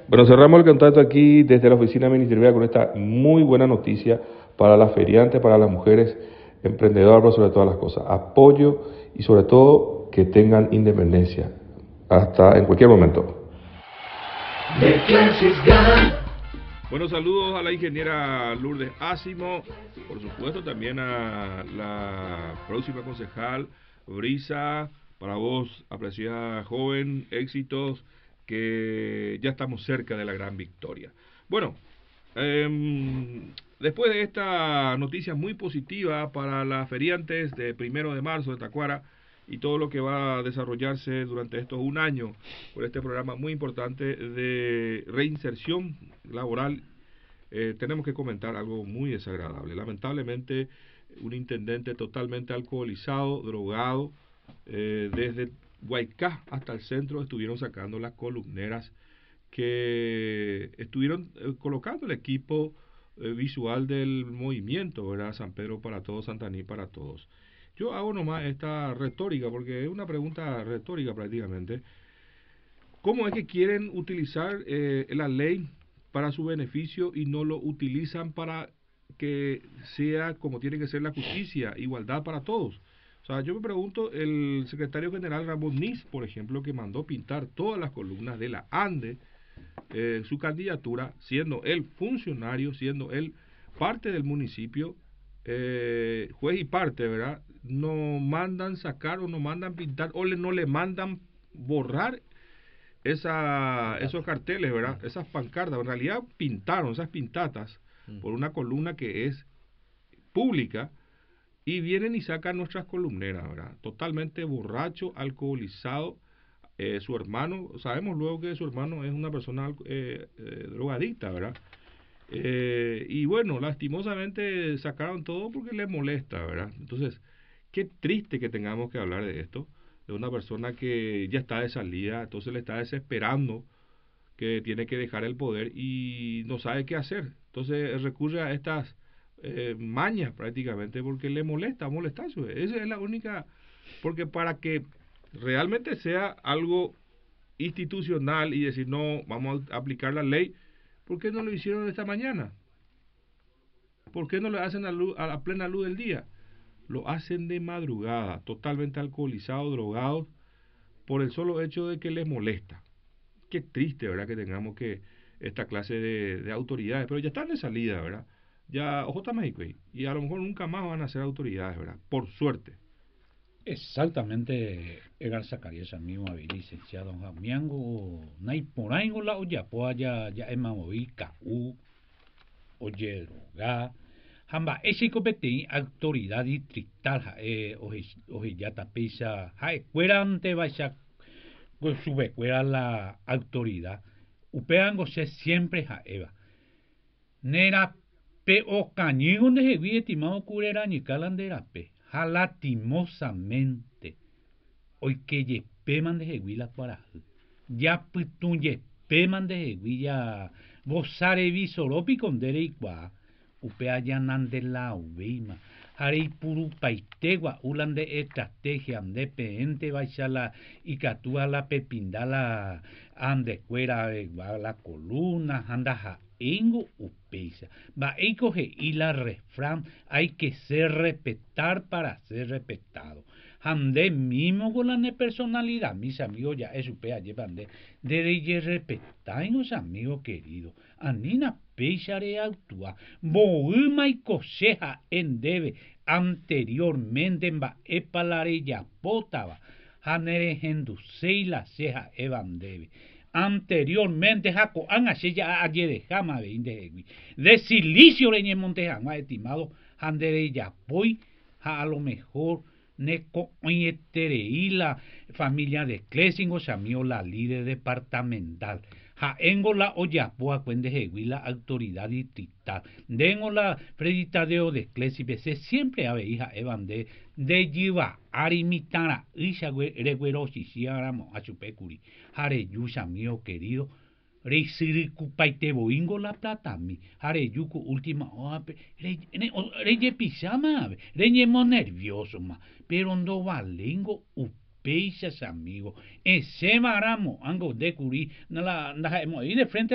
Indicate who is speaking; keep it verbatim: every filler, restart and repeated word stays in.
Speaker 1: Bueno, cerramos el contacto aquí desde la oficina ministerial con esta muy buena noticia para las feriantes, para las mujeres emprendedoras, pero sobre todas las cosas. Apoyo y sobre todo que tengan independencia hasta en cualquier momento. Bueno, saludos a la ingeniera Lourdes Asimo, por supuesto también a la próxima concejal Brisa, para vos, apreciada joven, éxitos, que ya estamos cerca de la gran victoria. Bueno, eh, después de esta noticia muy positiva para las feriantes de primero de marzo de Tacuara y todo lo que va a desarrollarse durante estos un año por este programa muy importante de reinserción laboral, eh, tenemos que comentar algo muy desagradable. Lamentablemente, un intendente totalmente alcoholizado, drogado, eh, desde Guaycá hasta el centro estuvieron sacando las columneras que estuvieron eh, colocando el equipo eh, visual del movimiento, ¿verdad? San Pedro para todos, Santaní para todos. Yo hago nomás esta retórica, porque es una pregunta retórica prácticamente. ¿Cómo es que quieren utilizar eh, la ley para su beneficio y no lo utilizan para que sea como tiene que ser la justicia, igualdad para todos? O sea, yo me pregunto, el secretario general Ramón Nis, por ejemplo, que mandó pintar todas las columnas de la ANDE, eh, su candidatura, siendo él funcionario, siendo él parte del municipio, eh, juez y parte, ¿verdad? No mandan sacar o no mandan pintar o le, no le mandan borrar esa, esos carteles, ¿verdad? Esas pancartas. En realidad pintaron esas pintatas por una columna que es pública y vienen y sacan nuestras columneras, ¿verdad? Totalmente borracho, alcoholizado. Eh, su hermano, sabemos luego que su hermano es una persona eh, eh, drogadicta, ¿verdad? Eh, y bueno, lastimosamente sacaron todo porque le molesta, ¿verdad? Entonces, qué triste que tengamos que hablar de esto, de una persona que ya está de salida, entonces le está desesperando, que tiene que dejar el poder y no sabe qué hacer. Entonces recurre a estas eh, mañas prácticamente porque le molesta, molesta eso. Esa es la única, porque para que realmente sea algo institucional y decir no, vamos a aplicar la ley, ¿por qué no lo hicieron esta mañana? ¿Por qué no lo hacen a, luz, a la plena luz del día? Lo hacen de madrugada, totalmente alcoholizados, drogados, por el solo hecho de que les molesta. Qué triste, ¿verdad? Que tengamos que esta clase de, de autoridades, pero ya están de salida, ¿verdad? Ya, ojo México, y a lo mejor nunca más van a ser autoridades, ¿verdad? Por suerte.
Speaker 2: Exactamente, Edgar Zacarías, amigo, licenciado Jamiango, Naiporango, la olla, pues ya, ya es mamovica, u, oye, droga, Hamba, ese competí autoridad distrital, eh, oje, ya tapisa, hay, cuerante vaya, con sube, cuera la autoridad, upeango se siempre ja, eva, nera, pe o cañigo de heavy, estimado curera, ni calandera, pe. Lastimosamente hoy que ye peman de heguila para ya pitun ye peman de heguilla vosare visoropi con dereigua upea yanan de la uveima harei puru paitegua ulan de estrategia de peente baixala y catúa la pepindala ande fuera la columna anda ja Ingo upeisa. Va a coger y la refrán hay que ser respetar para ser respetado. Hande mismo con la personalidad, mis amigos ya es upea llevan de de respetar los amigos queridos. Anina peixare actúa. Bouma y coseja en debe anteriormente en va epalare ya potaba. Hanere hendusei la ceja evan debe. Anteriormente jaco han ya ayer de jama de inde de silicio leñe montejama estimado andere ya poi a lo mejor neco y la familia de Clesing samio la líder departamental ja engo la olla poa cuende la autoridad distrital dengo la preditadeo de Clesing se siempre ave hija evan de de lleva arimitana isha reguero si si aramo a chupecuri hare yusa mío querido reisiriku paitebo ingo la plata mi hare yuku última oh, re re re pisama re mo nervioso ma pero ndo valengo upeisas amigo ese maramo ango de curi na la na de frente